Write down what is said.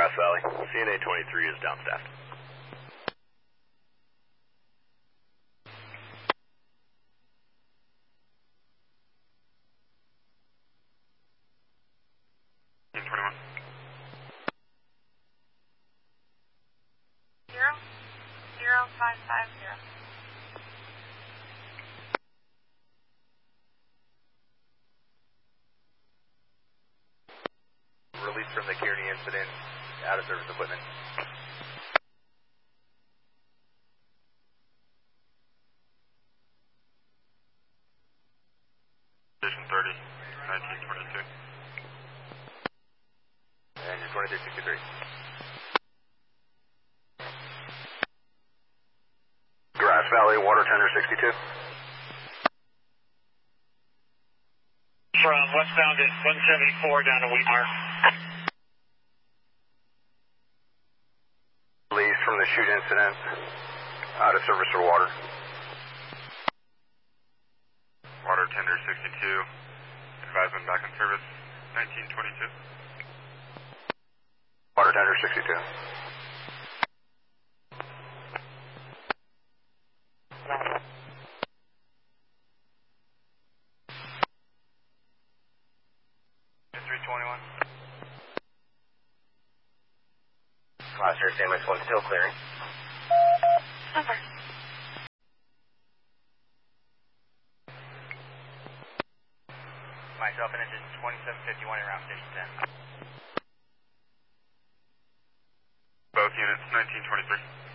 Grass Valley. CNA 23 is downstaffed. Released from the Kearney incident, out of service equipment. Station 30, 1922. Engine 2363. Grass Valley, water tender 62. From westbound is 174 down to Wheatmar. Released from the shoot incident, out of service for water. Water tender 62, advisement back in service, 1922. Water tender 62. Roger, Sandwich 1 still clearing. Over. Myself and engine 2751 around station 10. Both units, 1923.